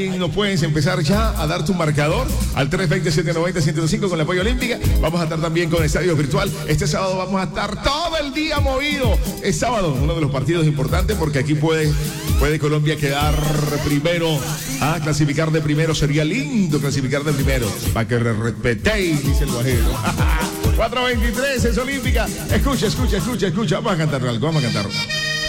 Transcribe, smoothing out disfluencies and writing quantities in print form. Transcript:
Nos puedes empezar ya a dar tu marcador al 320-790-105 con la Polla Olímpica. Vamos a estar también con Estadio Virtual. Este sábado vamos a estar todo el día movido. Es sábado, uno de los partidos importantes porque aquí puede Colombia quedar primero. Clasificar de primero. Sería lindo clasificar de primero. Para que respetéis, dice el guajero. 4:23 es Olímpica. Escucha. Vamos a cantar algo,